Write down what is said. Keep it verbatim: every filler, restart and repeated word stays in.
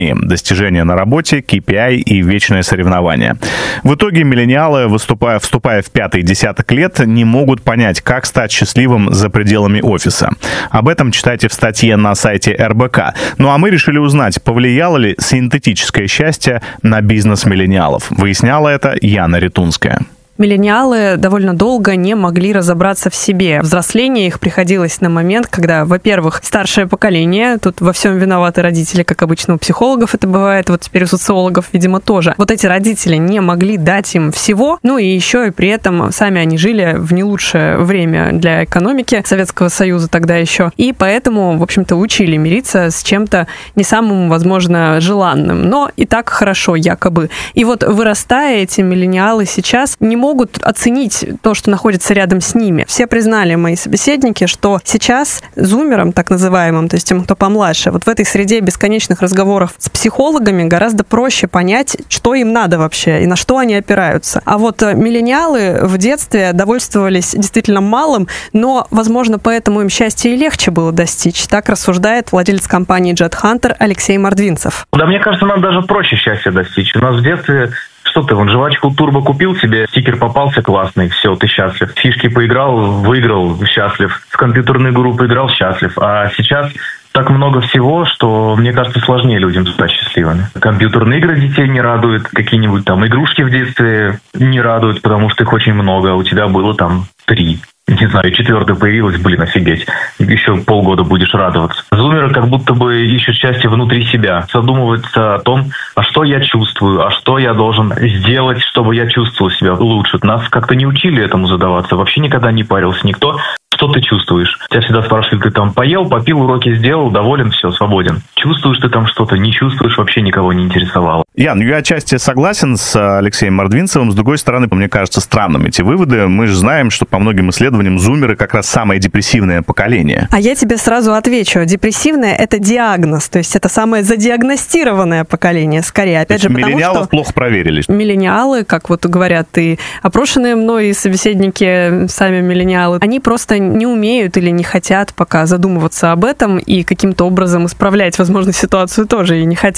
достижения на работе, кей пи ай и вечное соревнование. В итоге миллениалы, выступая, вступая в пятый десяток лет, не могут понять, как стать счастливым за пределами офиса. Об этом читайте в статье на сайте эр бэ ка. Ну а мы решили узнать, повлияло ли синтетическое счастье на бизнес миллениалов. Выясняла это Яна Ритунская. Миллениалы довольно долго не могли разобраться в себе. Взросление их приходилось на момент, когда, во-первых, старшее поколение, тут во всем виноваты родители, как обычно у психологов это бывает, вот теперь у социологов, видимо, тоже. Вот эти родители не могли дать им всего, ну и еще и при этом сами они жили в не лучшее время для экономики Советского Союза тогда еще, и поэтому, в общем-то, учили мириться с чем-то не самым, возможно, желанным, но и так хорошо якобы. И вот вырастая, эти миллениалы сейчас не могут могут оценить то, что находится рядом с ними. Все признали, мои собеседники, что сейчас зумерам, так называемым, то есть тем, кто помладше, вот в этой среде бесконечных разговоров с психологами гораздо проще понять, что им надо вообще и на что они опираются. А вот миллениалы в детстве довольствовались действительно малым, но, возможно, поэтому им счастье и легче было достичь. Так рассуждает владелец компании Jet Hunter Алексей Мордвинцев. Да, мне кажется, нам даже проще счастья достичь. У нас в детстве... Что ты, вон, жвачку турбо купил себе, стикер попался классный, все, ты счастлив. Фишки поиграл, выиграл, счастлив. В компьютерную игру поиграл, счастлив. А сейчас так много всего, что, мне кажется, сложнее людям стать счастливыми. Компьютерные игры детей не радуют, какие-нибудь там игрушки в детстве не радуют, потому что их очень много, а у тебя было там три. Не знаю, четвертая появилась, блин, офигеть. Еще полгода будешь радоваться. Зумеры как будто бы ищут счастье внутри себя. Задумываются о том, а что я чувствую, а что я должен сделать, чтобы я чувствовал себя лучше. Нас как-то не учили этому задаваться. Вообще никогда не парился никто. Что ты чувствуешь? Тебя всегда спрашивают, ты там поел, попил, уроки сделал, доволен, все, свободен. Чувствуешь ты там что-то, не чувствуешь, вообще никого не интересовало. Ян, я отчасти согласен с Алексеем Мордвинцевым. С другой стороны, мне кажется странным эти выводы. Мы же знаем, что по многим исследованиям зумеры как раз самое депрессивное поколение. А я тебе сразу отвечу. Депрессивное — это диагноз, то есть это самое задиагностированное поколение, скорее. Опять же, потому миллениалов что плохо проверили. Миллениалы, как вот говорят и опрошенные мной собеседники, сами миллениалы, они просто не умеют или не хотят пока задумываться об этом и каким-то образом исправлять, возможно, ситуацию тоже и не хотят.